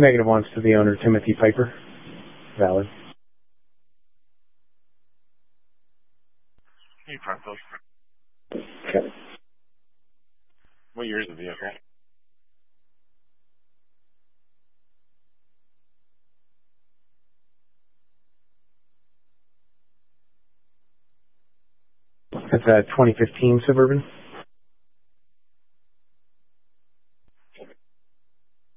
-1 to the owner, Timothy Piper. Valid. Hey, Pronto. Okay. What year is the vehicle? That's a 2015 Suburban.